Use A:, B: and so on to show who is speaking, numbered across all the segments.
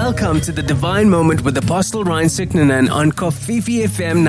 A: Welcome to the Divine Moment with Apostle Ryan Suknanan on Kofifi FM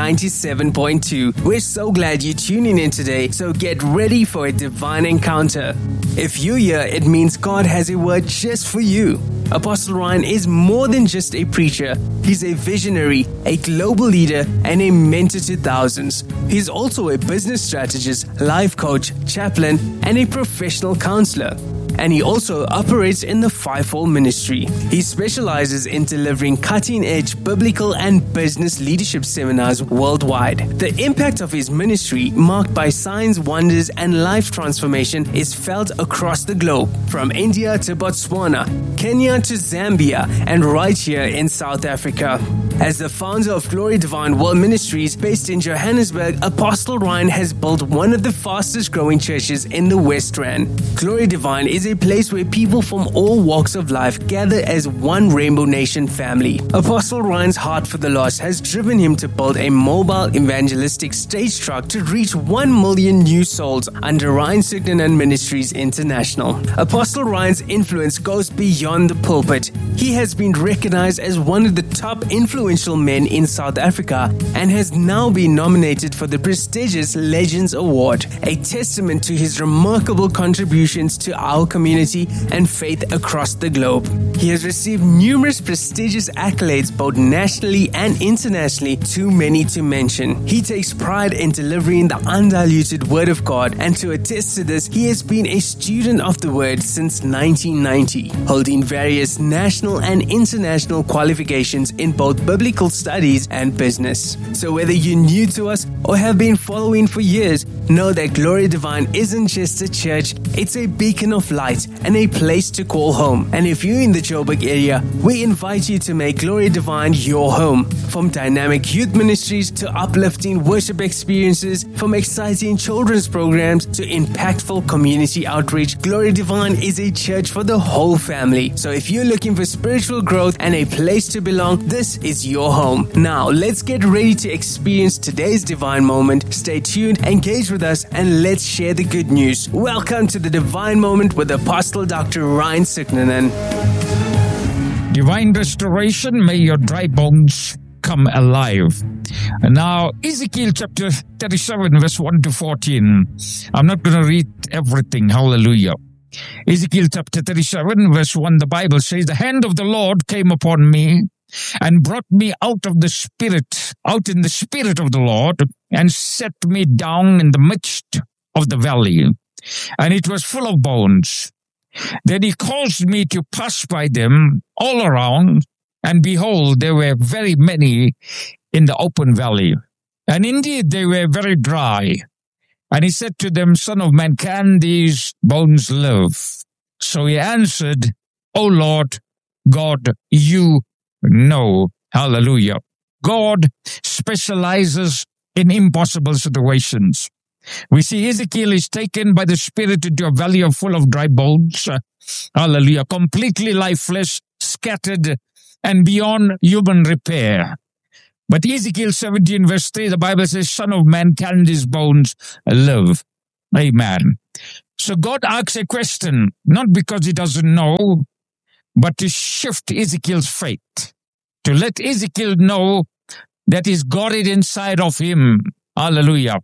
A: 97.2. We're so glad you're tuning in today, so get ready for a divine encounter. If you're here, it means God has a word just for you. Apostle Ryan is more than just a preacher. He's a visionary, a global leader, and a mentor to thousands. He's also a business strategist, life coach, chaplain, and a professional counselor. And he also operates in the fivefold ministry. He specializes in delivering cutting-edge biblical and business leadership seminars worldwide. The impact of his ministry, marked by signs, wonders, and life transformation, is felt across the globe, from India to Botswana, Kenya to Zambia, and right here in South Africa. As the founder of Glory Divine World Ministries, based in Johannesburg, Apostle Ryan has built one of the fastest growing churches in the West Rand. Glory Divine is a place where people from all walks of life gather as one Rainbow Nation family. Apostle Ryan's heart for the lost has driven him to build a mobile evangelistic stage truck to reach 1 million new souls under Ryan Suknanan Ministries International. Apostle Ryan's influence goes beyond the pulpit. He has been recognized as one of the top influential men in South Africa and has now been nominated for the prestigious Legends Award, a testament to his remarkable contributions to our community and faith across the globe. He has received numerous prestigious accolades both nationally and internationally, too many to mention. He takes pride in delivering the undiluted Word of God, and to attest to this, he has been a student of the Word since 1990, holding various national and international qualifications in both biblical studies and business. So whether you're new to us or have been following for years, know that Glory Divine isn't just a church, it's a beacon of light and a place to call home. And if you're in the Joburg area, we invite you to make Glory Divine your home. From dynamic youth ministries to uplifting worship experiences, from exciting children's programs to impactful community outreach, Glory Divine is a church for the whole family. So if you're looking for spiritual growth and a place to belong, this is your home. Now, let's get ready to experience today's divine moment. Stay tuned, engage with us, and let's share the good news. Welcome to the Divine Moment with Apostle Dr. Ryan Suknanan.
B: Divine restoration, may your dry bones come alive. Now, Ezekiel chapter 37, verse 1 to 14. I'm not going to read everything. Hallelujah. Ezekiel chapter 37, verse 1, the Bible says, "The hand of the Lord came upon me and brought me out in the spirit of the Lord, and set me down in the midst of the valley. And it was full of bones. Then he caused me to pass by them all around, and behold, there were very many in the open valley. And indeed they were very dry. And he said to them, Son of man, can these bones live? So he answered, O Lord God, you know." Hallelujah. God specializes in impossible situations. We see Ezekiel is taken by the Spirit into a valley full of dry bones. Hallelujah. Completely lifeless, scattered, and beyond human repair. But Ezekiel 17 verse 3, the Bible says, Son of man, can these bones live? Amen. So God asks a question, not because he doesn't know, but to shift Ezekiel's faith. To let Ezekiel know that he's got it inside of him. Hallelujah.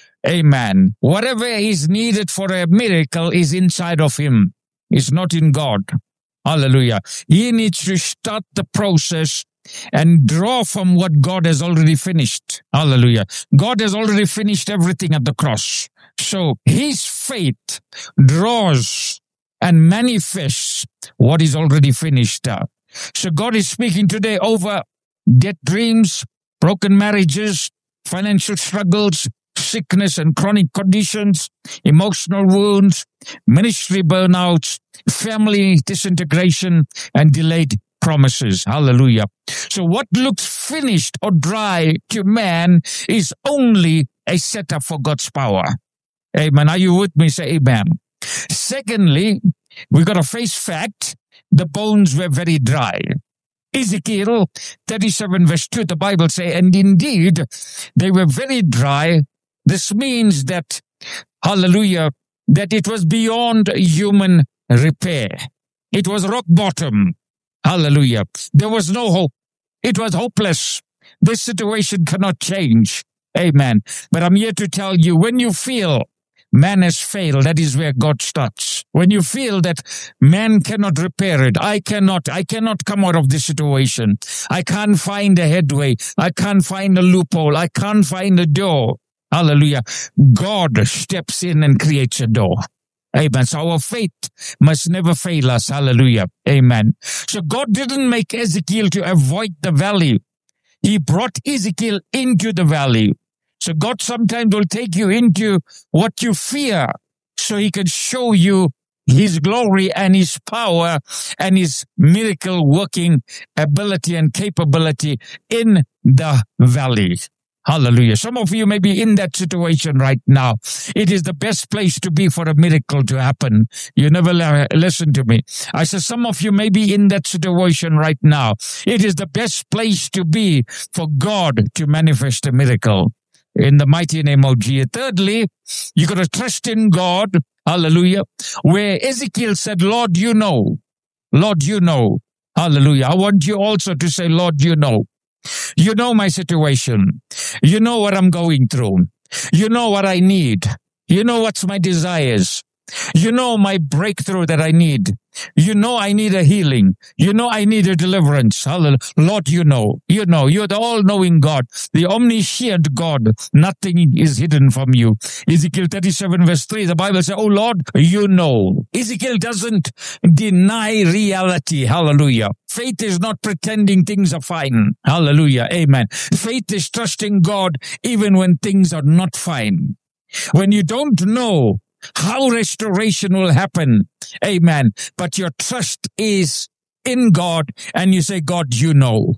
B: Amen. Whatever is needed for a miracle is inside of him. It's not in God. Hallelujah. He needs to start the process and draw from what God has already finished. Hallelujah. God has already finished everything at the cross. So his faith draws and manifests what is already finished. So God is speaking today over dead dreams, broken marriages, financial struggles, sickness and chronic conditions, emotional wounds, ministry burnouts, family disintegration, and delayed promises. Hallelujah. So what looks finished or dry to man is only a setup for God's power. Amen. Are you with me? Say amen. Secondly, we got to face fact. The bones were very dry. Ezekiel 37 verse 2, the Bible says, and indeed they were very dry. This means that, hallelujah, that it was beyond human repair. It was rock bottom. Hallelujah. There was no hope. It was hopeless. This situation cannot change. Amen. But I'm here to tell you, when you feel man has failed, that is where God starts. When you feel that man cannot repair it, I cannot come out of this situation. I can't find a headway. I can't find a loophole. I can't find a door. Hallelujah. God steps in and creates a door. Amen. So our faith must never fail us. Hallelujah. Amen. So God didn't make Ezekiel to avoid the valley. He brought Ezekiel into the valley. So God sometimes will take you into what you fear so he can show you his glory and his power and his miracle working ability and capability in the valley. Hallelujah. Some of you may be in that situation right now. It is the best place to be for a miracle to happen. You never listen to me. I said, some of you may be in that situation right now. It is the best place to be for God to manifest a miracle. In the mighty name of Jesus. Thirdly, you got to trust in God. Hallelujah. Where Ezekiel said, Lord, you know. Lord, you know. Hallelujah. I want you also to say, Lord, you know. You know my situation. You know what I'm going through. You know what I need. You know what's my desires. You know my breakthrough that I need. You know I need a healing. You know I need a deliverance. Hallelujah. Lord, you know. You're the all-knowing God, the omniscient God. Nothing is hidden from you. Ezekiel 37 verse 3, the Bible says, oh Lord, you know. Ezekiel doesn't deny reality. Hallelujah. Faith is not pretending things are fine. Hallelujah. Amen. Faith is trusting God even when things are not fine. When you don't know how restoration will happen. Amen. But your trust is in God and you say, God, you know.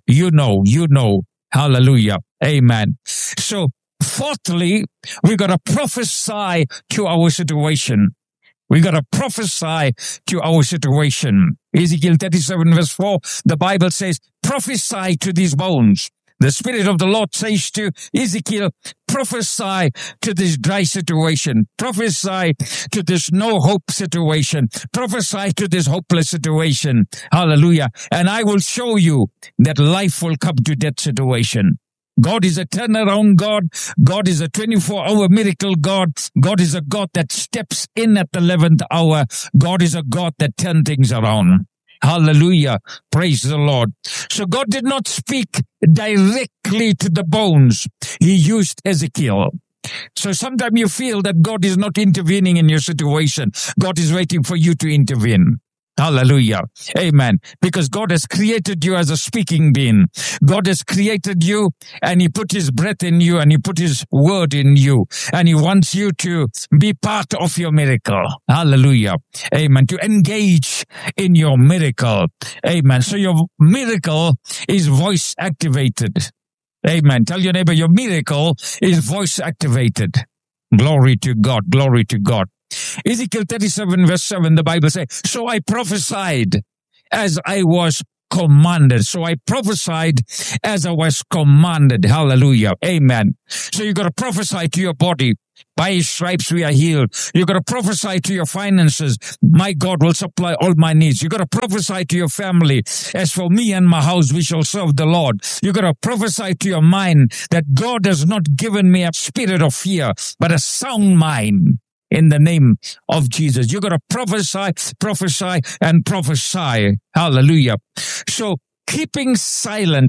B: Hallelujah. Amen. So, fourthly, we got to prophesy to our situation. We got to prophesy to our situation. Ezekiel 37 verse 4, the Bible says, prophesy to these bones. The Spirit of the Lord says to Ezekiel, prophesy to this dry situation. Prophesy to this no hope situation. Prophesy to this hopeless situation. Hallelujah. And I will show you that life will come to that situation. God is a turnaround God. God is a 24-hour miracle God. God is a God that steps in at the 11th hour. God is a God that turns things around. Hallelujah. Praise the Lord. So God did not speak directly to the bones. He used Ezekiel. So sometimes you feel that God is not intervening in your situation. God is waiting for you to intervene. Hallelujah. Amen. Because God has created you as a speaking being. God has created you and He put His breath in you and He put His word in you. And He wants you to be part of your miracle. Hallelujah. Amen. To engage in your miracle. Amen. So your miracle is voice activated. Amen. Tell your neighbor, your miracle is voice activated. Glory to God. Glory to God. Ezekiel 37 verse 7, the Bible says, so I prophesied as I was commanded. So I prophesied as I was commanded. Hallelujah. Amen. So you got to prophesy to your body. By His stripes we are healed. You got to prophesy to your finances. My God will supply all my needs. You got to prophesy to your family. As for me and my house, we shall serve the Lord. You got to prophesy to your mind that God has not given me a spirit of fear, but a sound mind. In the name of Jesus. You got to prophesy, and prophesy. Hallelujah. So keeping silent,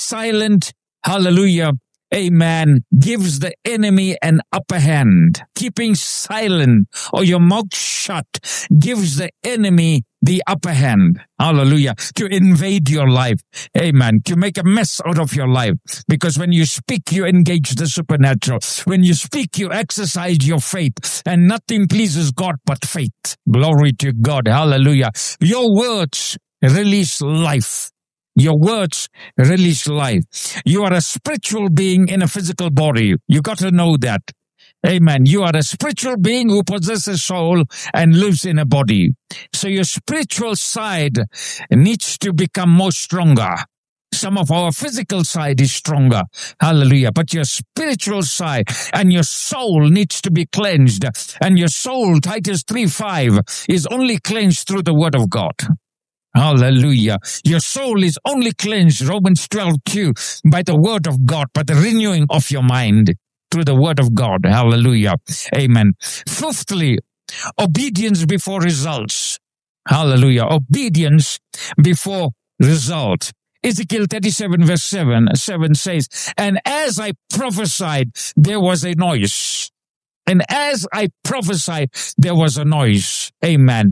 B: hallelujah, amen, gives the enemy an upper hand. Keeping silent or your mouth shut gives the enemy the upper hand. Hallelujah. To invade your life. Amen. To make a mess out of your life. Because when you speak, you engage the supernatural. When you speak, you exercise your faith. And nothing pleases God but faith. Glory to God. Hallelujah. Your words release life. Your words release life. You are a spiritual being in a physical body. You got to know that. Amen. You are a spiritual being who possesses a soul and lives in a body. So your spiritual side needs to become more stronger. Some of our physical side is stronger. Hallelujah. But your spiritual side and your soul needs to be cleansed. And your soul, Titus 3:5, is only cleansed through the word of God. Hallelujah. Your soul is only cleansed, Romans 12:2, by the word of God, by the renewing of your mind through the word of God. Hallelujah. Amen. Fifthly, obedience before results. Hallelujah. Obedience before result. Ezekiel 37 verse 7 says, and as I prophesied, there was a noise. And as I prophesied, there was a noise. Amen.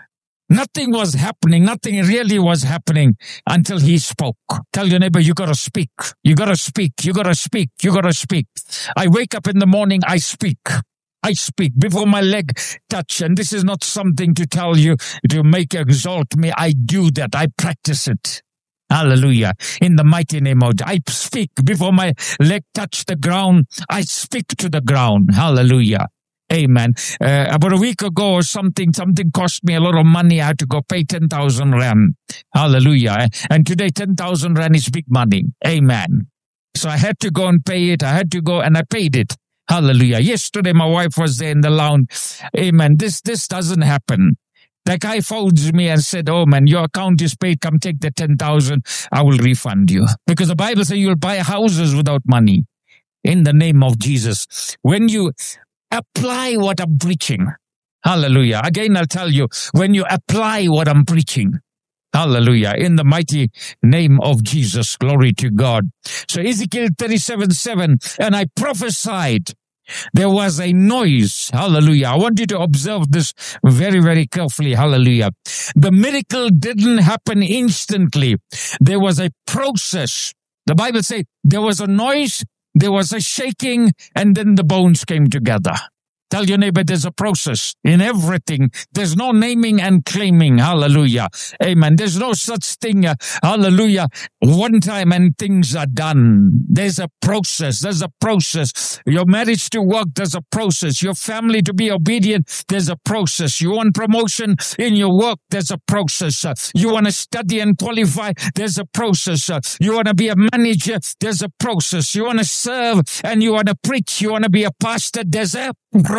B: Nothing was happening. Nothing really was happening until he spoke. Tell your neighbor, you gotta speak. You gotta speak. You gotta speak. You gotta speak. I wake up in the morning, I speak. I speak before my leg touch. And this is not something to tell you to make exalt me. I do that. I practice it. Hallelujah. In the mighty name of God, I speak before my leg touch the ground. I speak to the ground. Hallelujah. Amen. About a week ago or something cost me a lot of money. I had to go pay 10,000 rand. Hallelujah. And today 10,000 rand is big money. Amen. So I had to go and pay it. I had to go and I paid it. Hallelujah. Yesterday my wife was there in the lounge. Amen. This doesn't happen. The guy phones me and said, oh man, your account is paid. Come take the 10,000. I will refund you. Because the Bible says you'll buy houses without money. In the name of Jesus. When you apply what I'm preaching. Hallelujah. Again, I'll tell you, when you apply what I'm preaching. Hallelujah. In the mighty name of Jesus. Glory to God. So Ezekiel 37:7, and I prophesied. There was a noise. Hallelujah. I want you to observe this very, very carefully. Hallelujah. The miracle didn't happen instantly. There was a process. The Bible says there was a noise, there was a shaking, and then the bones came together. Tell your neighbor there's a process in everything. There's no naming and claiming. Hallelujah. Amen. There's no such thing. Hallelujah. One time and things are done. There's a process. There's a process. Your marriage to work, there's a process. Your family to be obedient, there's a process. You want promotion in your work, there's a process. You want to study and qualify, there's a process. You want to be a manager, there's a process. You want to serve and you want to preach, you want to be a pastor, there's a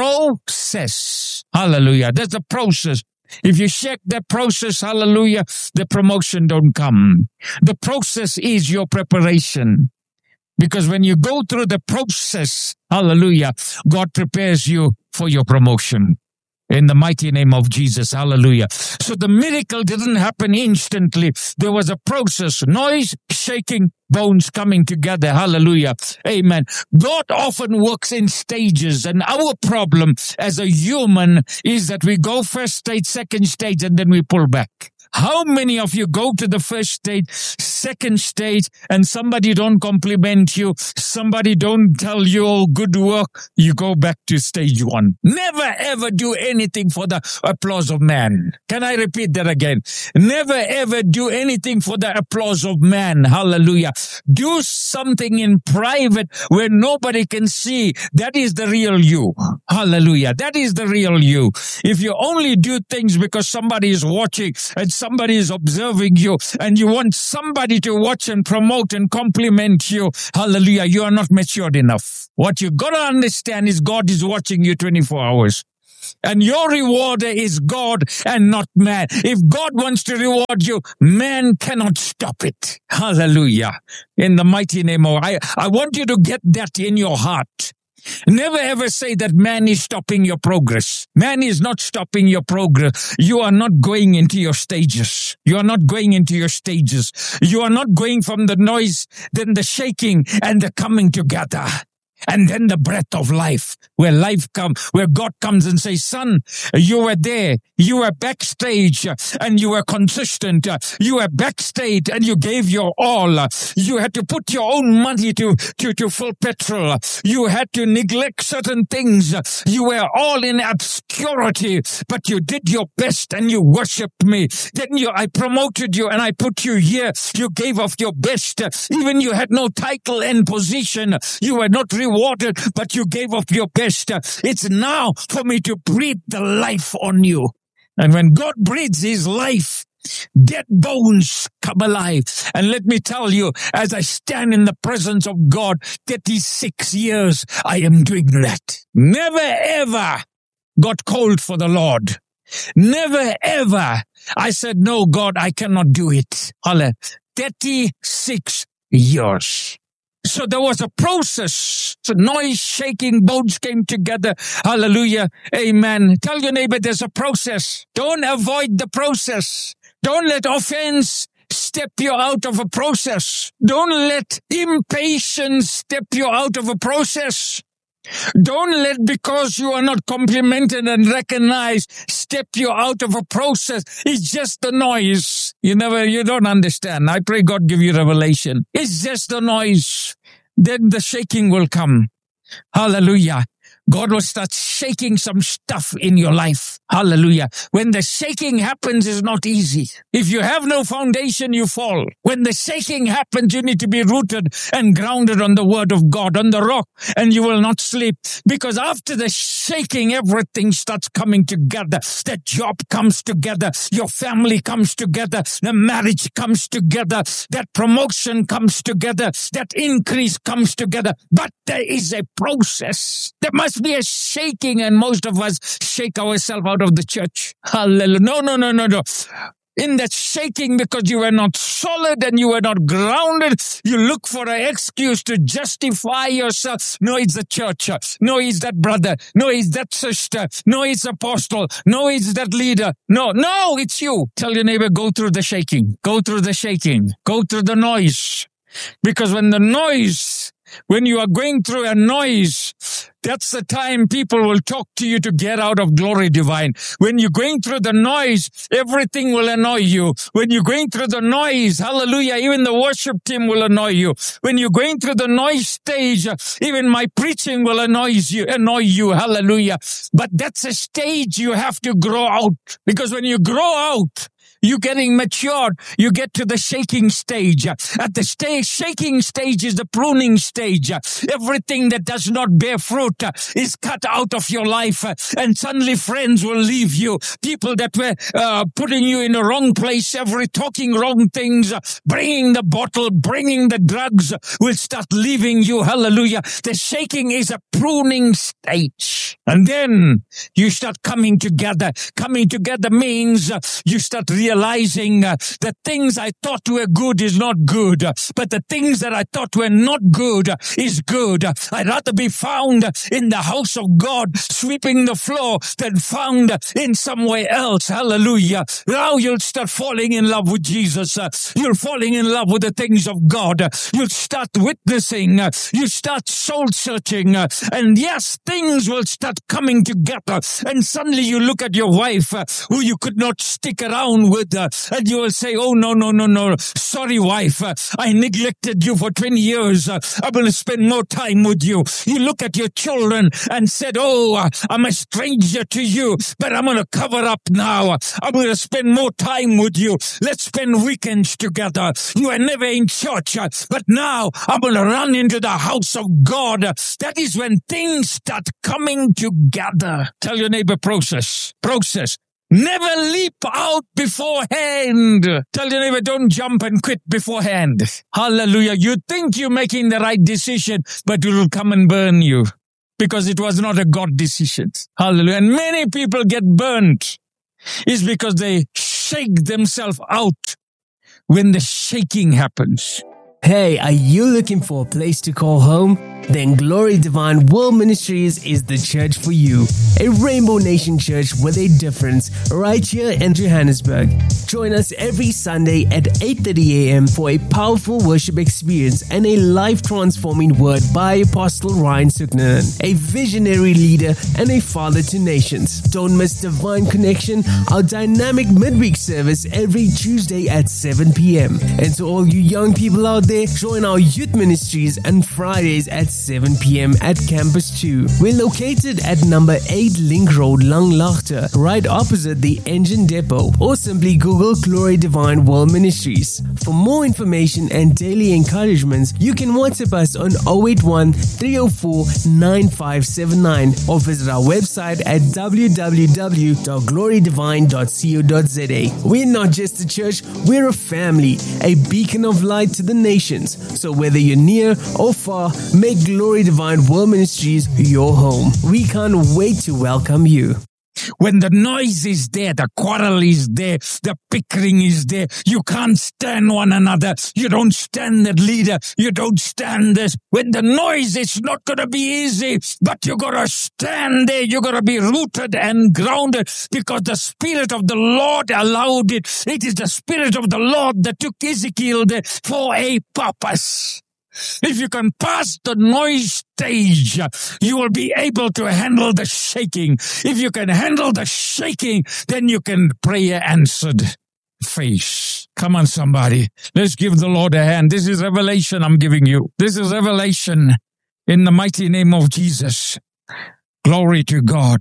B: process. Hallelujah. There's a process. If you check that process, hallelujah, the promotion don't come. The process is your preparation. Because when you go through the process, hallelujah, God prepares you for your promotion. In the mighty name of Jesus, hallelujah. So the miracle didn't happen instantly. There was a process, noise, shaking, bones coming together, hallelujah, amen. God often works in stages, and our problem as a human is that we go first stage, second stage, and then we pull back. How many of you go to the first stage, second stage, and somebody don't compliment you, somebody don't tell you, oh, good work, you go back to stage one. Never ever do anything for the applause of man. Can I repeat that again? Never ever do anything for the applause of man. Hallelujah. Do something in private where nobody can see. That is the real you. Hallelujah. That is the real you. If you only do things because somebody is watching and somebody is observing you and you want somebody to watch and promote and compliment you, hallelujah, you are not matured enough. What you got to understand is God is watching you 24 hours. And your rewarder is God and not man. If God wants to reward you, man cannot stop it. Hallelujah. In the mighty name of I want you to get that in your heart. Never ever say that man is stopping your progress. Man is not stopping your progress. You are not going into your stages. You are not going into your stages. You are not going from the noise, then the shaking and the coming together. And then the breath of life, where God comes and says, son, you were there, you were backstage and you were consistent. You were backstage and you gave your all. You had to put your own money to fill petrol. You had to neglect certain things. You were all in obscurity, but you did your best and you worshiped me. Then I promoted you and I put you here. You gave of your best. Even you had no title and position. You were not rewarded, but you gave of your best. It's now for me to breathe the life on you. And when God breathes his life, dead bones come alive. And let me tell you, as I stand in the presence of God, 36 years, I am doing that. Never ever got cold for the Lord. Never ever. I said, no, God, I cannot do it. 36 years. So there was a process. So noise, shaking, bones came together. Hallelujah. Amen. Tell your neighbor there's a process. Don't avoid the process. Don't let offense step you out of a process. Don't let impatience step you out of a process. Don't let, because you are not complimented and recognized, step you out of a process. It's just the noise. You don't understand. I pray God give you revelation. It's just the noise. Then the shaking will come. Hallelujah. God will start shaking some stuff in your life. Hallelujah. When the shaking happens, it's not easy. If you have no foundation, you fall. When the shaking happens, you need to be rooted and grounded on the word of God, on the rock, and you will not sleep. Because after the shaking, everything starts coming together. The job comes together. Your family comes together. The marriage comes together. That promotion comes together. That increase comes together. But there is a process. There must be a shaking, and most of us shake ourselves out of the church. Hallelujah. No. In that shaking, because you were not solid and you were not grounded, you look for an excuse to justify yourself. No, it's the church. No, it's that brother. No, it's that sister. No, it's apostle. No, it's that leader. No, it's you. Tell your neighbor, go through the shaking. Go through the shaking. Go through the noise. Because when you are going through a noise, that's the time people will talk to you to get out of Glory Divine. When you're going through the noise, everything will annoy you. When you're going through the noise, hallelujah, even the worship team will annoy you. When you're going through the noise stage, even my preaching will annoy you, hallelujah. But that's a stage you have to grow out. Because when you grow out, you're getting matured. You get to the shaking stage. At the shaking stage is the pruning stage. Everything that does not bear fruit is cut out of your life. And suddenly friends will leave you. People that were putting you in the wrong place, talking wrong things, bringing the bottle, bringing the drugs, will start leaving you. Hallelujah. The shaking is a pruning stage. And then you start coming together. Coming together means you start realizing the things I thought were good is not good, but the things that I thought were not good is good. I'd rather be found in the house of God, sweeping the floor, than found in somewhere else. Hallelujah. Now you'll start falling in love with Jesus. You're falling in love with the things of God. You'll start witnessing. You start soul searching. And yes, things will start coming together. And suddenly you look at your wife who you could not stick around with, and you will say, oh, no. Sorry, wife. I neglected you for 20 years. I'm going to spend more time with you. You look at your children and said, oh, I'm a stranger to you, but I'm going to cover up now. I'm going to spend more time with you. Let's spend weekends together. You are never in church, but now I'm going to run into the house of God. That is when things start coming together. Tell your neighbor, process. Never leap out beforehand. Tell your neighbor, don't jump and quit beforehand. Hallelujah. You think you're making the right decision, but it will come and burn you because it was not a God decision. Hallelujah. And many people get burnt. It's because they shake themselves out when the shaking happens.
A: Hey, are you looking for a place to call home? Then Glory Divine World Ministries is the church for you. A Rainbow Nation church with a difference right here in Johannesburg. Join us every Sunday at 8:30 a.m. for a powerful worship experience and a life-transforming word by Apostle Ryan Suknanen, a visionary leader and a father to nations. Don't miss Divine Connection, our dynamic midweek service every Tuesday at 7 p.m. And to all you young people out there, join our youth ministries on Fridays at 7 p.m. at Campus 2. We're located at number 8 Link Road, Langlaagte, right opposite the engine depot, or simply Google Glory Divine World Ministries. For more information and daily encouragements, you can WhatsApp us on 081 304 9579 or visit our website at www.glorydivine.co.za. We're not just a church, we're a family, a beacon of light to the nations. So whether you're near or far, make Glory Divine World Ministries your home. We can't wait to welcome you.
B: When the noise is there, the quarrel is there, the bickering is there, you can't stand one another, you don't stand the leader, you don't stand this. When the noise, it's not going to be easy, but you got to stand there, you got to be rooted and grounded because the Spirit of the Lord allowed it. It is the Spirit of the Lord that took Ezekiel there for a purpose. If you can pass the noise stage, you will be able to handle the shaking. If you can handle the shaking, then you can pray answered face. Come on, somebody. Let's give the Lord a hand. This is revelation I'm giving you. This is revelation in the mighty name of Jesus. Glory to God.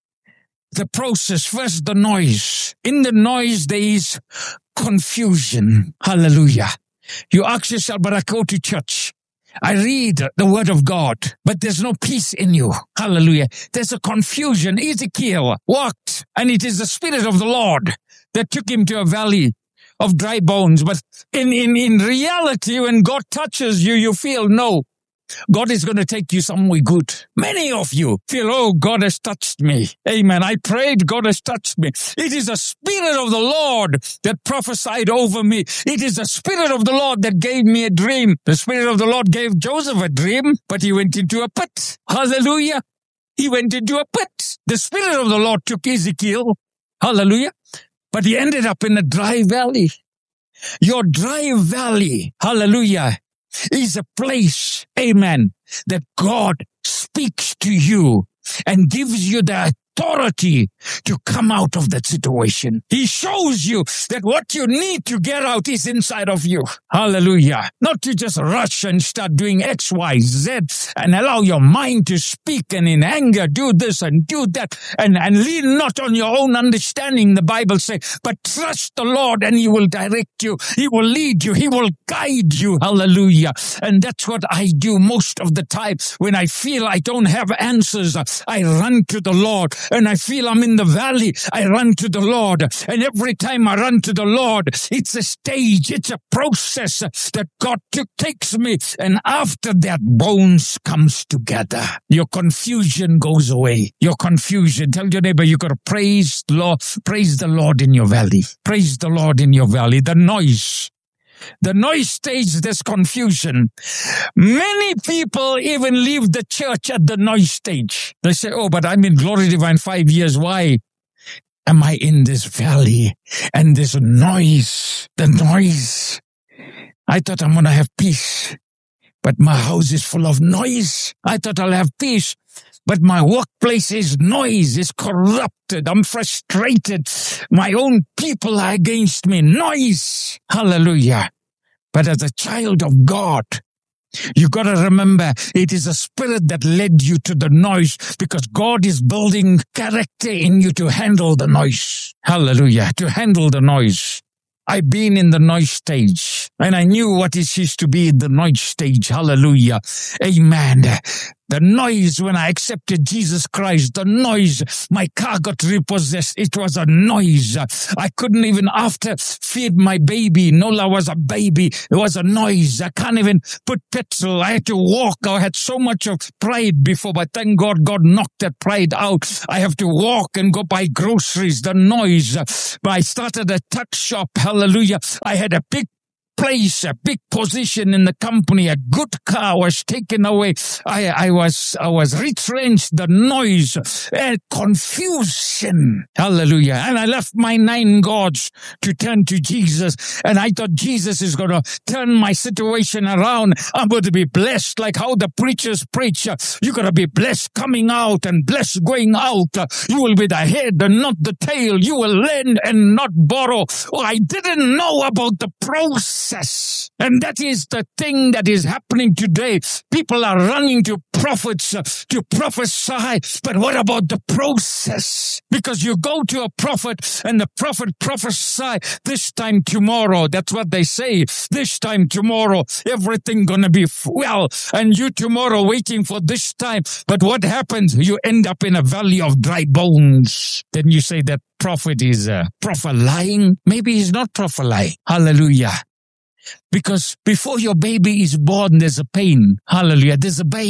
B: The process, first the noise. In the noise, there is confusion. Hallelujah. You ask yourself, but I go to church. I read the word of God, but there's no peace in you. Hallelujah. There's a confusion. Ezekiel walked, and it is the Spirit of the Lord that took him to a valley of dry bones. But in reality, when God touches you, you feel, no, God is going to take you somewhere good. Many of you feel, oh, God has touched me. Amen. I prayed, God has touched me. It is the Spirit of the Lord that prophesied over me. It is the Spirit of the Lord that gave me a dream. The Spirit of the Lord gave Joseph a dream, but he went into a pit. Hallelujah. He went into a pit. The Spirit of the Lord took Ezekiel. Hallelujah. But he ended up in a dry valley. Your dry valley, hallelujah, is a place, amen, that God speaks to you and gives you the authority to come out of that situation. He shows you that what you need to get out is inside of you. Hallelujah. Not to just rush and start doing X, Y, Z and allow your mind to speak and in anger do this and do that and lean not on your own understanding, the Bible says, but trust the Lord and He will direct you. He will lead you. He will guide you. Hallelujah. And that's what I do most of the time. When I feel I don't have answers, I run to the Lord. And I feel I'm in the valley, I run to the Lord. And every time I run to the Lord, it's a stage, it's a process that God takes me. And after that, bones comes together. Your confusion goes away. Your confusion. Tell your neighbor, you got to praise the Lord in your valley. Praise the Lord in your valley. The noise stage, there's confusion. Many people even leave the church at the noise stage. They say, oh, but I'm in Glory Divine 5 years. Why am I in this valley? And this noise, the noise. I thought I'm going to have peace, but my house is full of noise. I thought I'll have peace, but my workplace is noise, is corrupted. I'm frustrated. My own people are against me. Noise. Hallelujah. But as a child of God, you got to remember it is a Spirit that led you to the noise because God is building character in you to handle the noise. Hallelujah. To handle the noise. I've been in the noise stage and I knew what it is to be in the noise stage. Hallelujah. Amen. The noise when I accepted Jesus Christ, the noise, my car got repossessed. It was a noise. I couldn't even after feed my baby. Nola was a baby. It was a noise. I can't even put petrol. I had to walk. I had so much of pride before, but thank God, God knocked that pride out. I have to walk and go buy groceries. The noise. But I started a tuck shop. Hallelujah. I had a big place, a big position in the company, a good car was taken away. I was retrenched, the noise, and confusion. Hallelujah. And I left my 9 gods to turn to Jesus. And I thought Jesus is going to turn my situation around. I'm going to be blessed like how the preachers preach. You're going to be blessed coming out and blessed going out. You will be the head and not the tail. You will lend and not borrow. Oh, I didn't know about the process. And that is the thing that is happening today. People are running to prophets to prophesy. But what about the process? Because you go to a prophet and the prophet prophesy this time tomorrow. That's what they say. This time tomorrow, everything gonna be well. And you tomorrow waiting for this time. But what happens? You end up in a valley of dry bones. Then you say that prophet is prophet lying. Maybe he's not prophet lying. Hallelujah. Because before your baby is born, there's a pain. Hallelujah. There's a pain.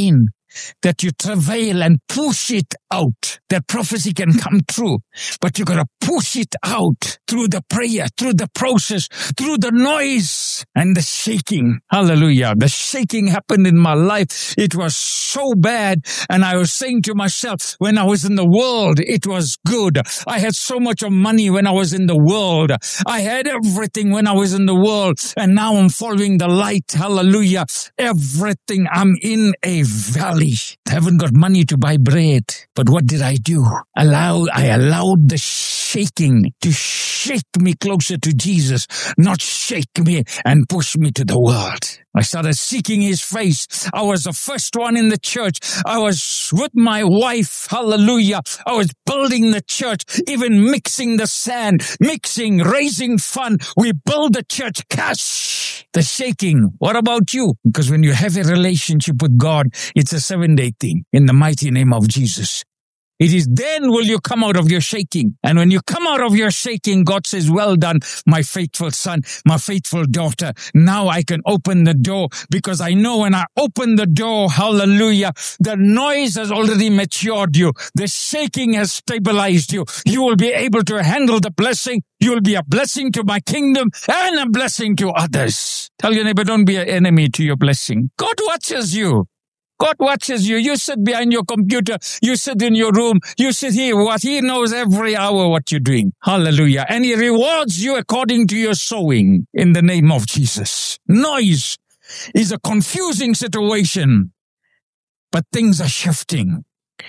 B: that you travail and push it out. That prophecy can come true, but you got to push it out through the prayer, through the process, through the noise and the shaking. Hallelujah. The shaking happened in my life. It was so bad. And I was saying to myself, when I was in the world, it was good. I had so much of money when I was in the world. I had everything when I was in the world. And now I'm following the light. Hallelujah. Everything. I'm in a valley. I haven't got money to buy bread. But what did I do? I allowed the shaking to shake me closer to Jesus, not shake me and push me to the world. I started seeking his face. I was the first one in the church. I was with my wife. Hallelujah. I was building the church, even mixing the sand, raising fund. We build the church cash. The shaking. What about you? Because when you have a relationship with God, it's a 7-day thing in the mighty name of Jesus. It is then will you come out of your shaking. And when you come out of your shaking, God says, well done, my faithful son, my faithful daughter. Now I can open the door because I know when I open the door, hallelujah, the noise has already matured you. The shaking has stabilized you. You will be able to handle the blessing. You will be a blessing to my kingdom and a blessing to others. Tell your neighbor, don't be an enemy to your blessing. God watches you. God watches you. You sit behind your computer. You sit in your room. You sit here. He knows every hour what you're doing. Hallelujah. And he rewards you according to your sowing in the name of Jesus. Noise is a confusing situation, but things are shifting.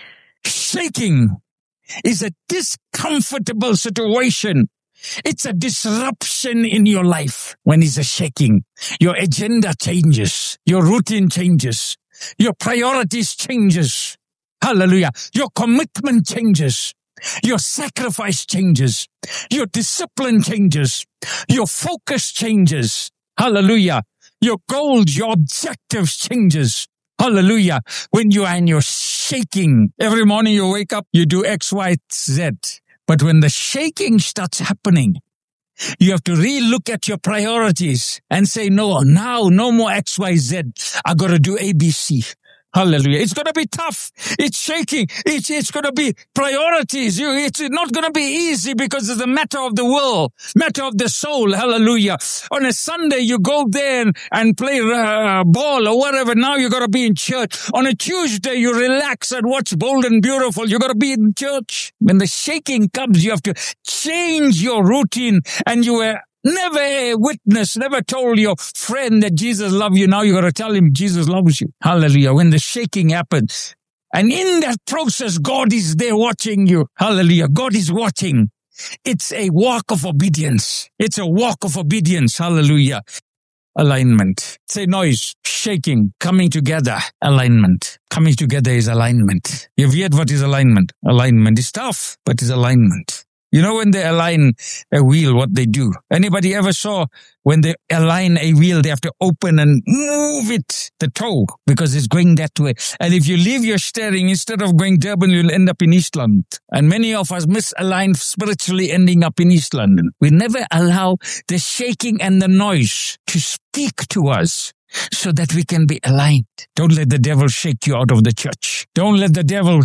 B: Shaking is a discomfortable situation. It's a disruption in your life when it's a shaking. Your agenda changes. Your routine changes. Your priorities changes. Hallelujah. Your commitment changes. Your sacrifice changes. Your discipline changes. Your focus changes. Hallelujah. Your goals, your objectives changes. Hallelujah. When you are in your shaking, every morning you wake up, you do X, Y, Z. But when the shaking starts happening, you have to re-look at your priorities and say, no more X, Y, Z. I got to do A, B, C. Hallelujah. It's going to be tough. It's shaking. It's going to be priorities. It's not going to be easy because it's a matter of the will, matter of the soul. Hallelujah. On a Sunday, you go there and play ball or whatever. Now you got to be in church. On a Tuesday, you relax and watch Bold and Beautiful. You got to be in church. When the shaking comes, you have to change your routine, and you were never a witness, never told your friend that Jesus loves you. Now you got to tell him Jesus loves you. Hallelujah. When the shaking happens. And in that process, God is there watching you. Hallelujah. God is watching. It's a walk of obedience. It's a walk of obedience. Hallelujah. Alignment. Say noise, shaking, coming together. Alignment. Coming together is alignment. You've heard what is alignment? Alignment is tough, but it's alignment. You know when they align a wheel, what they do? Anybody ever saw when they align a wheel, they have to open and move it, the toe, because it's going that way. And if you leave your steering, instead of going Durban, you'll end up in East London. And many of us misaligned spiritually, ending up in East London. We never allow the shaking and the noise to speak to us so that we can be aligned. Don't let the devil shake you out of the church. Don't let the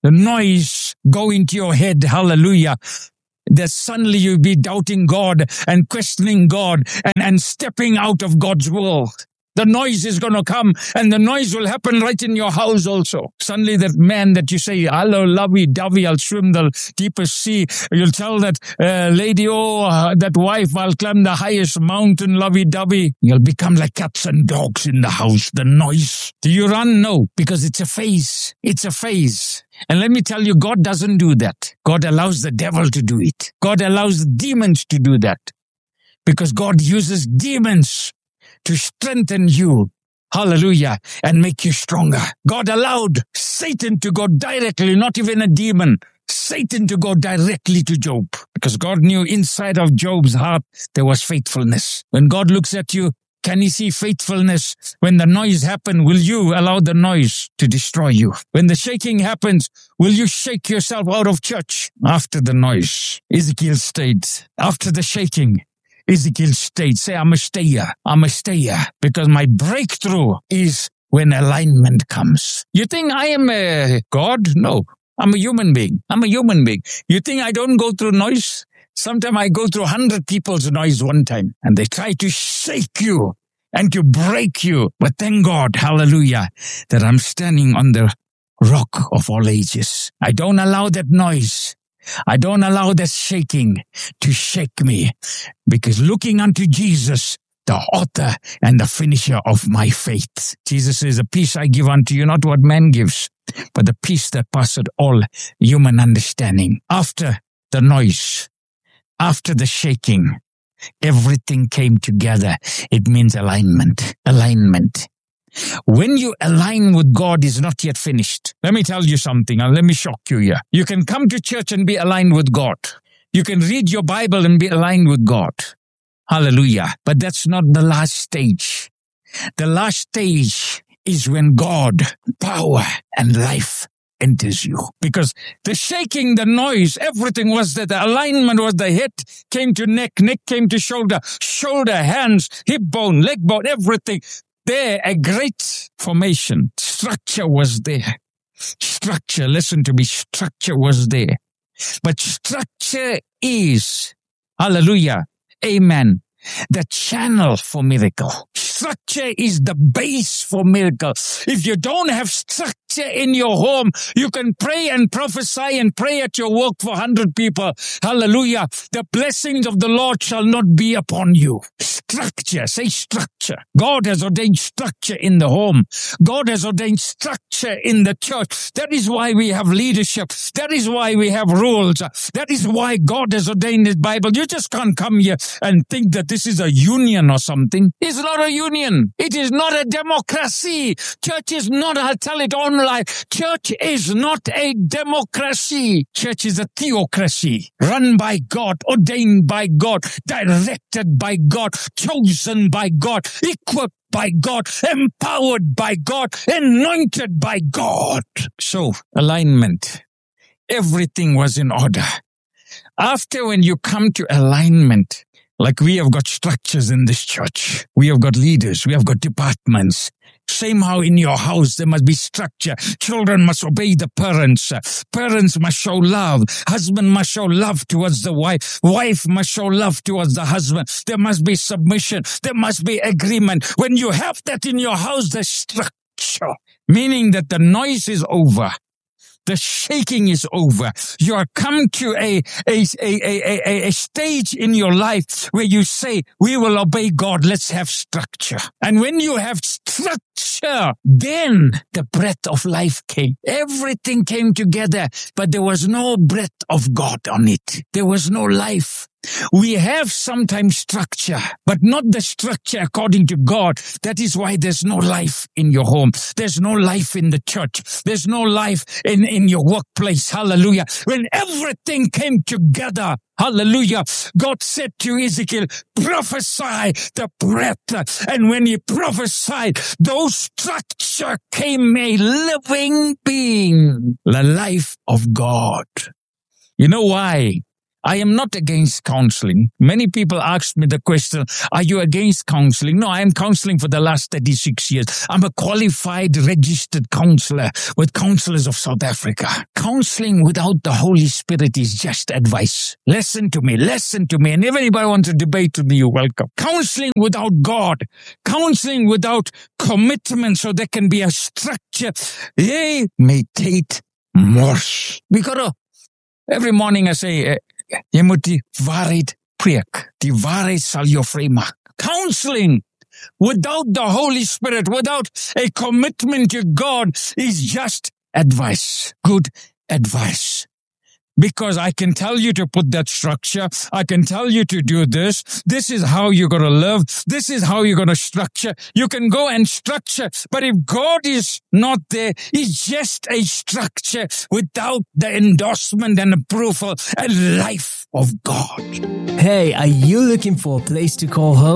B: noise go into your head. Hallelujah. That suddenly you'll be doubting God and questioning God and stepping out of God's will. The noise is going to come, and the noise will happen right in your house also. Suddenly that man that you say, hello, lovey-dovey, I'll swim the deepest sea. You'll tell that lady, that wife, I'll climb the highest mountain, lovey-dovey. You'll become like cats and dogs in the house, the noise. Do you run? No, because it's a phase. It's a phase. And let me tell you, God doesn't do that. God allows the devil to do it. God allows demons to do that. Because God uses demons to strengthen you, hallelujah, and make you stronger. God allowed Satan to go directly, not even a demon, Satan to go directly to Job. Because God knew inside of Job's heart there was faithfulness. When God looks at you, can he see faithfulness? When the noise happens, will you allow the noise to destroy you? When the shaking happens, will you shake yourself out of church? After the noise, Ezekiel stayed. After the shaking, Ezekiel stayed. Say, I'm a stayer. I'm a stayer. Because my breakthrough is when alignment comes. You think I am a God? No. I'm a human being. You think I don't go through noise? Sometimes I go through 100 people's noise one time, and they try to shake you and to break you. But thank God, hallelujah, that I'm standing on the rock of all ages. I don't allow that noise. I don't allow that shaking to shake me, because looking unto Jesus, the author and the finisher of my faith. Jesus says, "A peace I give unto you, not what man gives, but the peace that passeth all human understanding." After the noise, after the shaking, everything came together. It means alignment. Alignment. When you align with God, is not yet finished. Let me tell you something, and let me shock you here. You can come to church and be aligned with God. You can read your Bible and be aligned with God. Hallelujah. But that's not the last stage. The last stage is when God, power and life enters you. Because the shaking, the noise, everything was there. The alignment was the head came to neck came to shoulder, hands, hip bone, leg bone, everything. There, a great formation. Structure was there. Structure, listen to me, structure was there. But structure is, hallelujah, amen, the channel for miracle. Structure is the base for miracle. If you don't have structure in your home, you can pray and prophesy and pray at your work for 100 people. Hallelujah. The blessings of the Lord shall not be upon you. Structure. Say structure. God has ordained structure in the home. God has ordained structure in the church. That is why we have leadership. That is why we have rules. That is why God has ordained His Bible. You just can't come here and think that this is a union or something. It's not a union. It is not a democracy. Church is not, I'll tell it online, church is not a democracy. Church is a theocracy. Run by God, ordained by God, directed by God, chosen by God, equipped by God, empowered by God, anointed by God. So, alignment. Everything was in order. After, when you come to alignment, like we have got structures in this church. We have got leaders. We have got departments. Same how in your house there must be structure. Children must obey the parents. Parents must show love. Husband must show love towards the wife. Wife must show love towards the husband. There must be submission. There must be agreement. When you have that in your house, there's structure. Meaning that the noise is over. The shaking is over. You are come to a stage in your life where you say, we will obey God. Let's have structure. And when you have structure, then the breath of life came. Everything came together, but there was no breath of God on it. There was no life. We have sometimes structure, but not the structure according to God. That is why there's no life in your home. There's no life in the church. There's no life in your workplace. Hallelujah. When everything came together, hallelujah, God said to Ezekiel, prophesy the breath. And when he prophesied, those structure came a living being, the life of God. You know why? I am not against counseling. Many people ask me the question, are you against counseling? No, I am counseling for the last 36 years. I'm a qualified, registered counselor with Counselors of South Africa. Counseling without the Holy Spirit is just advice. Listen to me. And if anybody wants to debate with me, you're welcome. Counseling without God, counseling without commitment so there can be a structure, they may take morse. Every morning I say, jy moet die waarheid preek. Die waarheid sal jou vrymaak. Counseling without the Holy Spirit, without a commitment to God, is just advice. Good advice. Because I can tell you to put that structure. I can tell you to do this. This is how you're going to live. This is how you're going to structure. You can go and structure. But if God is not there, it's just a structure without the endorsement and approval and life of God.
A: Hey, are you looking for a place to call home?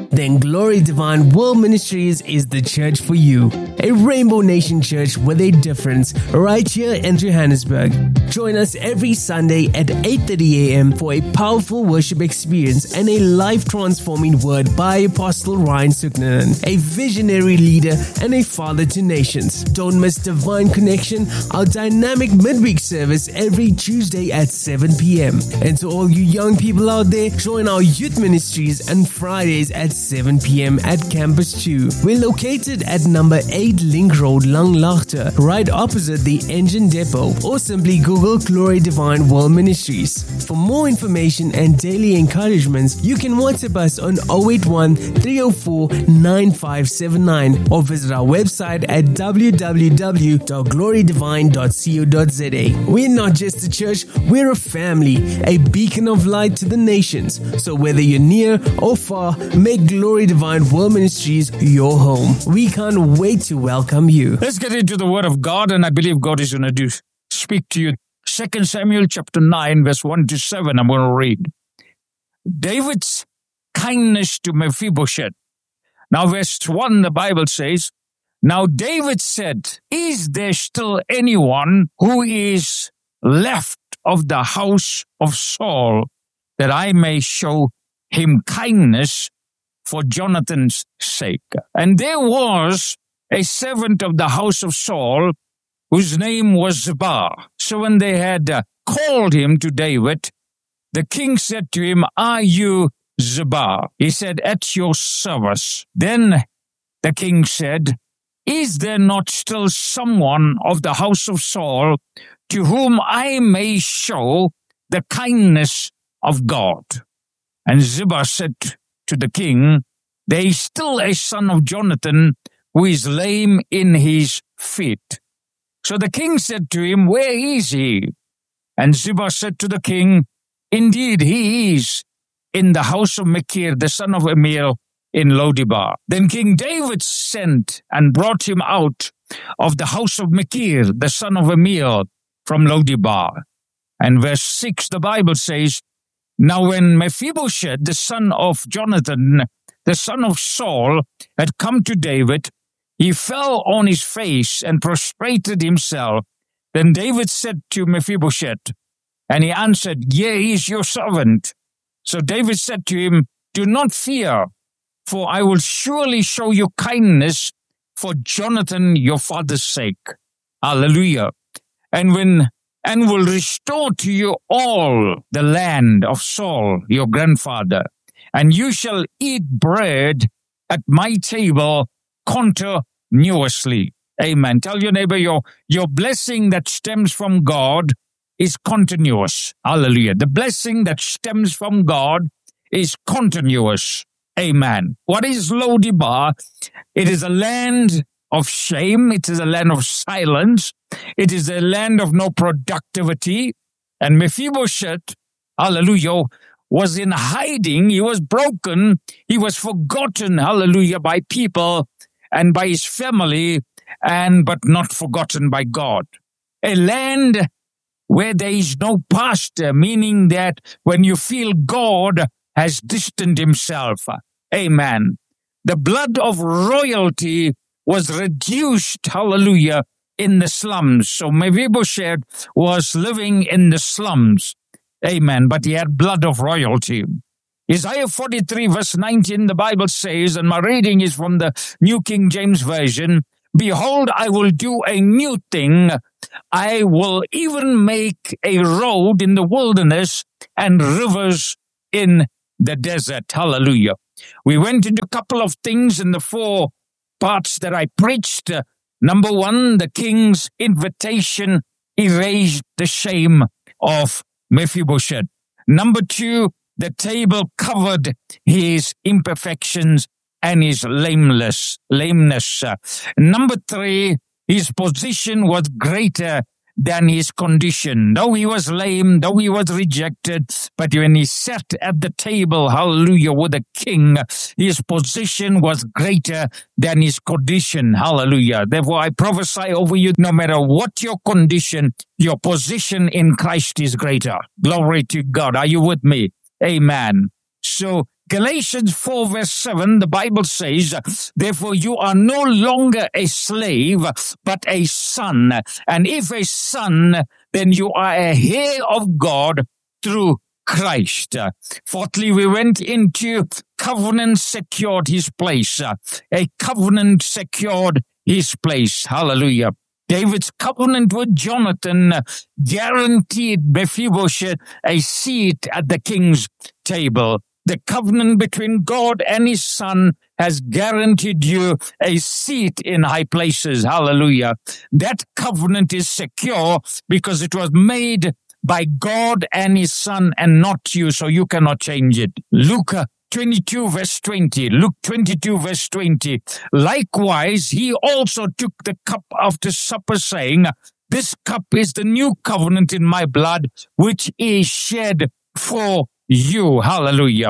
A: then Glory Divine World Ministries is the church for you. A Rainbow Nation church with a difference right here in Johannesburg. Join us every Sunday at 8:30 a.m. for a powerful worship experience and a life-transforming word by Apostle Ryan Suknanen, a visionary leader and a father to nations. Don't miss Divine Connection, our dynamic midweek service every Tuesday at 7 p.m. And to all you young people out there, join our youth ministries on Fridays at 7 p.m. at Campus 2. We're located at number 8 Link Road, Langlaagte, right opposite the engine depot, or simply Google Glory Divine World Ministries. For more information and daily encouragements, you can WhatsApp us on 081 304 9579 or visit our website at www.glorydivine.co.za. We're not just a church, we're a family, a beacon of light to the nations. So whether you're near or far, make Glory Divine World Ministries your home. We can't wait to welcome you.
B: Let's get into the Word of God, and I believe God is going to speak to you. 2 Samuel chapter 9, verse 1 to 7, I'm going to read. David's kindness to Mephibosheth. Now, verse 1, the Bible says, Now David said, Is there still anyone who is left of the house of Saul, that I may show him kindness for Jonathan's sake? And there was a servant of the house of Saul, whose name was Ziba. So when they had called him to David, the king said to him, Are you Ziba? He said, At your service. Then the king said, Is there not still someone of the house of Saul to whom I may show the kindness of God? And Ziba said to the king, There is still a son of Jonathan who is lame in his feet. So the king said to him, Where is he? And Ziba said to the king, Indeed, he is in the house of Machir, the son of Amiel, in Lodebar. Then King David sent and brought him out of the house of Machir, the son of Amiel, from Lodebar. And verse 6, the Bible says, Now when Mephibosheth, the son of Jonathan, the son of Saul, had come to David, he fell on his face and prostrated himself. Then David said to Mephibosheth, and he answered, Yea, is your servant. So David said to him, Do not fear, for I will surely show you kindness for Jonathan your father's sake. Hallelujah. And will restore to you all the land of Saul, your grandfather, and you shall eat bread at my table continuously. Amen. Tell your neighbor, your blessing that stems from God is continuous. Hallelujah. The blessing that stems from God is continuous. Amen. What is Lodebar? It is a land of shame. It is a land of silence. It is a land of no productivity. And Mephibosheth, hallelujah, was in hiding. He was broken. He was forgotten, hallelujah, by people and by his family, but not forgotten by God. A land where there is no pastor, meaning that when you feel God has distanced himself. Amen. The blood of royalty was reduced, hallelujah, in the slums. So Mephibosheth was living in the slums. Amen. But he had blood of royalty. Isaiah 43 verse 19, the Bible says, and my reading is from the New King James Version, Behold, I will do a new thing. I will even make a road in the wilderness and rivers in the desert. Hallelujah. We went into a couple of things in the 4 parts that I preached. Number 1, the king's invitation erased the shame of Mephibosheth. Number 2, the table covered his imperfections and his lameness. Number 3, his position was greater than his condition. Though he was lame, though he was rejected, but when he sat at the table, hallelujah, with the king, his position was greater than his condition. Hallelujah. Therefore, I prophesy over you, no matter what your condition, your position in Christ is greater. Glory to God. Are you with me? Amen. So Galatians 4 verse 7, the Bible says, therefore you are no longer a slave, but a son. And if a son, then you are a heir of God through Christ. Fourthly, we went into covenant secured his place. A covenant secured his place. Hallelujah. David's covenant with Jonathan guaranteed Mephibosheth a seat at the king's table. The covenant between God and his son has guaranteed you a seat in high places. Hallelujah. That covenant is secure because it was made by God and his son and not you, so you cannot change it. Luke 22 verse 20. Luke 22 verse 20. Likewise, he also took the cup after supper, saying, this cup is the new covenant in my blood, which is shed for you. Hallelujah.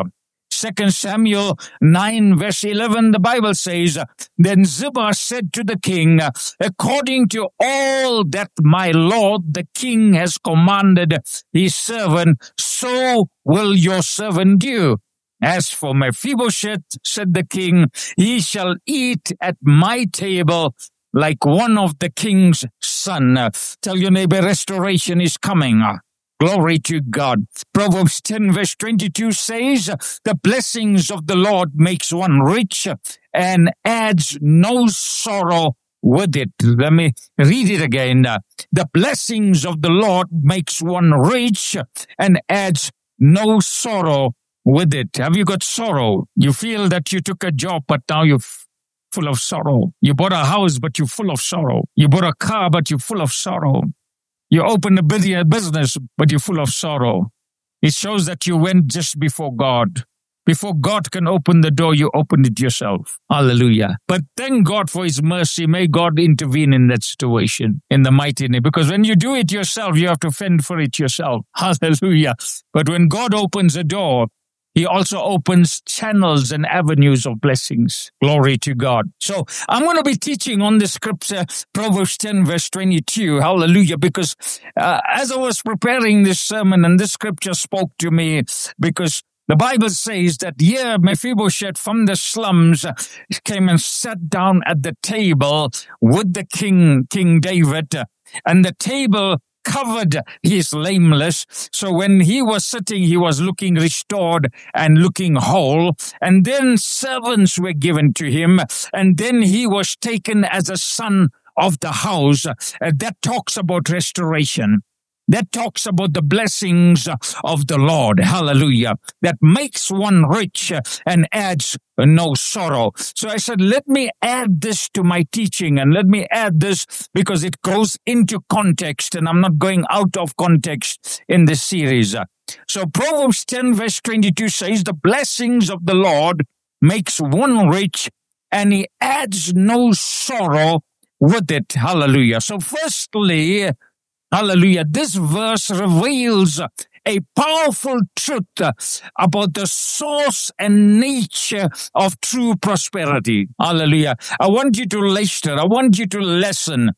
B: 2 Samuel 9 verse 11, the Bible says, then Ziba said to the king, according to all that my lord the king has commanded his servant, so will your servant do. As for Mephibosheth, said the king, he shall eat at my table like one of the king's son. Tell your neighbor, restoration is coming. Glory to God. Proverbs 10 verse 22 says, the blessings of the Lord makes one rich and adds no sorrow with it. Let me read it again. The blessings of the Lord makes one rich and adds no sorrow with it. Have you got sorrow? You feel that you took a job, but now you're full of sorrow. You bought a house, but you're full of sorrow. You bought a car, but you're full of sorrow. You opened a business, but you're full of sorrow. It shows that you went just before God. Before God can open the door, you opened it yourself. Hallelujah. But thank God for his mercy. May God intervene in that situation in the mighty name. Because when you do it yourself, you have to fend for it yourself. Hallelujah. But when God opens a door, he also opens channels and avenues of blessings. Glory to God. So I'm going to be teaching on the scripture, Proverbs 10 verse 22. Hallelujah. Because as I was preparing this sermon, and this scripture spoke to me, because the Bible says that here Mephibosheth from the slums came and sat down at the table with the king, King David, and the table covered his lameness. So when he was sitting, he was looking restored and looking whole. And then servants were given to him. And then he was taken as a son of the house. That talks about restoration. That talks about the blessings of the Lord. Hallelujah. That makes one rich and adds no sorrow. So I said, let me add this to my teaching, and let me add this because it goes into context, and I'm not going out of context in this series. So Proverbs 10 verse 22 says, the blessings of the Lord makes one rich and he adds no sorrow with it. Hallelujah. So firstly, hallelujah, this verse reveals a powerful truth about the source and nature of true prosperity. Hallelujah. I want you to listen. I want you to listen.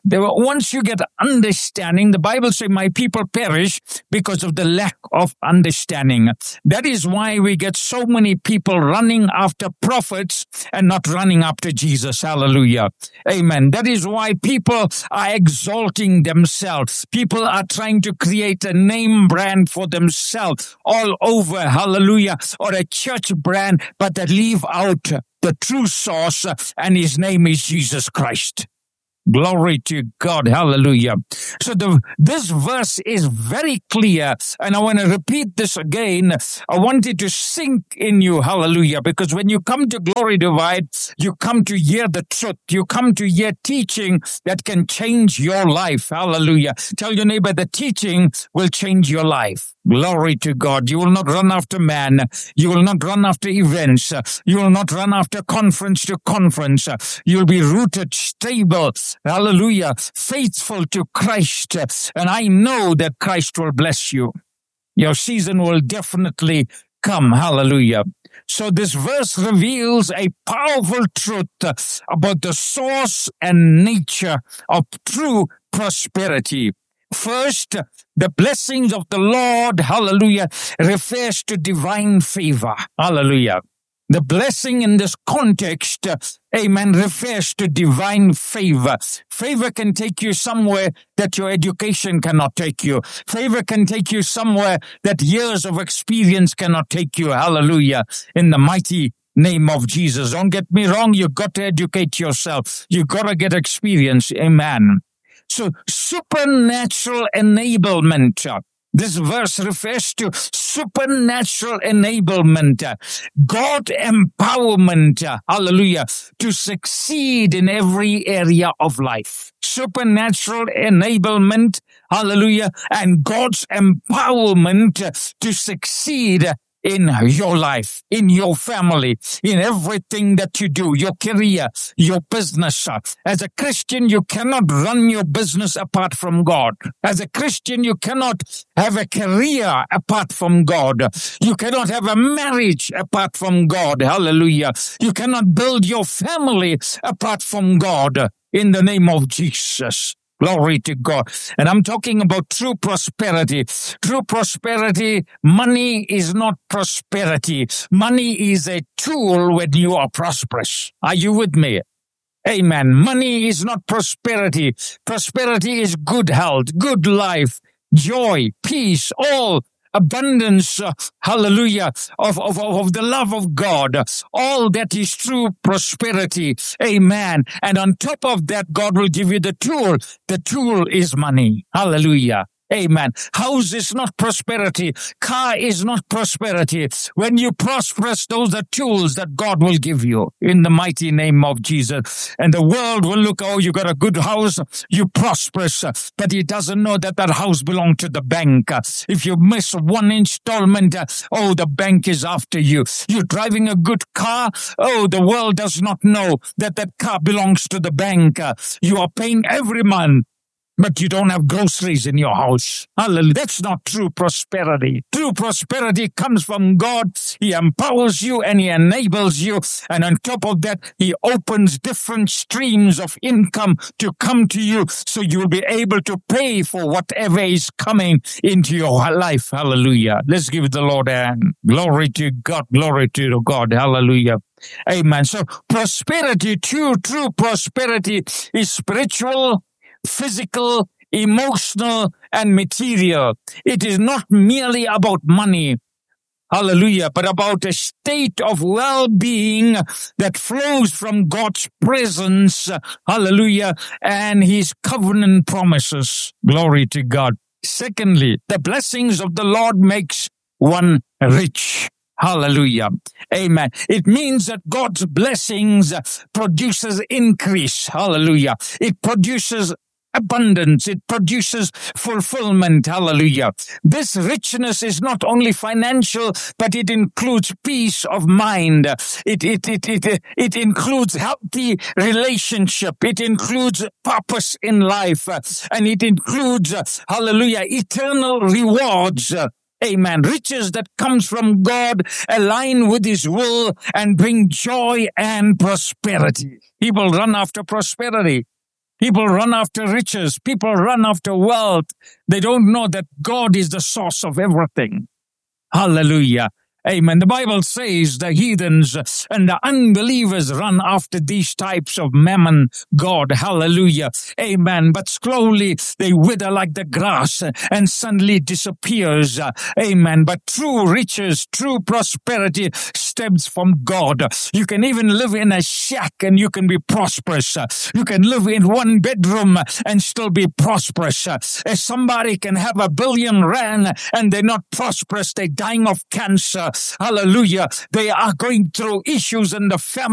B: Once you get understanding, the Bible says, my people perish because of the lack of understanding. That is why we get so many people running after prophets and not running after Jesus. Hallelujah. Amen. That is why people are exalting themselves. People are trying to create a name brand for themselves all over. Hallelujah. Or a church brand, but they leave out the true source, and his name is Jesus Christ. Glory to God. Hallelujah. So this verse is very clear, and I want to repeat this again. I want it to sink in you. Hallelujah. Because when you come to Glory Divide, you come to hear the truth. You come to hear teaching that can change your life. Hallelujah. Tell your neighbor, the teaching will change your life. Glory to God. You will not run after man. You will not run after events. You will not run after conference to conference. You will be rooted, stable, hallelujah, faithful to Christ. And I know that Christ will bless you. Your season will definitely come. Hallelujah. So this verse reveals a powerful truth about the source and nature of true prosperity. First, the blessings of the Lord, hallelujah, refers to divine favor. Hallelujah. The blessing in this context, amen, refers to divine favor. Favor can take you somewhere that your education cannot take you. Favor can take you somewhere that years of experience cannot take you. Hallelujah. In the mighty name of Jesus. Don't get me wrong. You've got to educate yourself. You've got to get experience. Amen. So supernatural enablement. This verse refers to supernatural enablement, God empowerment, hallelujah, to succeed in every area of life. Supernatural enablement, hallelujah, and God's empowerment to succeed in your life, in your family, in everything that you do, your career, your business. As a Christian, you cannot run your business apart from God. As a Christian, you cannot have a career apart from God. You cannot have a marriage apart from God. Hallelujah. You cannot build your family apart from God. In the name of Jesus. Glory to God. And I'm talking about true prosperity. True prosperity, money is not prosperity. Money is a tool when you are prosperous. Are you with me? Amen. Money is not prosperity. Prosperity is good health, good life, joy, peace, all abundance, hallelujah, of the love of God. All that is true prosperity. Amen. And on top of that, God will give you the tool. The tool is money. Hallelujah. Amen. House is not prosperity. Car is not prosperity. When you prosperous, those are tools that God will give you in the mighty name of Jesus. And the world will look, oh, you got a good house, you prosperous, but he doesn't know that that house belongs to the bank. If you miss one installment, oh, the bank is after you. You're driving a good car, oh, the world does not know that that car belongs to the bank. You are paying every month, but you don't have groceries in your house. Hallelujah. That's not true prosperity. True prosperity comes from God. He empowers you and he enables you. And on top of that, he opens different streams of income to come to you so you will be able to pay for whatever is coming into your life. Hallelujah. Let's give the Lord a hand. Glory to God. Glory to God. Hallelujah. Amen. So prosperity, true prosperity is spiritual, physical, emotional, and material. It is not merely about money, hallelujah, but about a state of well-being that flows from God's presence, hallelujah, and his covenant promises. Glory to God. Secondly, the blessings of the Lord makes one rich. Hallelujah. Amen. It means that God's blessings produces increase. Hallelujah. It produces abundance. It produces fulfillment. Hallelujah. This richness is not only financial, but it includes peace of mind. It includes healthy relationship. It includes purpose in life. And it includes, hallelujah, eternal rewards. Amen. Riches that comes from God align with his will and bring joy and prosperity. People run after prosperity. People run after riches. People run after wealth. They don't know that God is the source of everything. Hallelujah. Amen. The Bible says the heathens and the unbelievers run after these types of mammon God. Hallelujah. Amen. But slowly they wither like the grass and suddenly disappears. Amen. But true riches, true prosperity stems from God. You can even live in a shack and you can be prosperous. You can live in one bedroom and still be prosperous. Somebody can have R1 billion and they're not prosperous. They're dying of cancer. Hallelujah. They are going through issues in the family.